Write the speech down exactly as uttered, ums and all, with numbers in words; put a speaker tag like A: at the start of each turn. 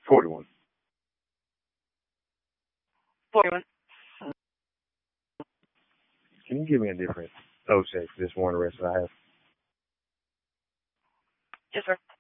A: forty-one.
B: forty-one.
A: Can you give me a different O check for this one arrest that I have?
B: Yes, sir.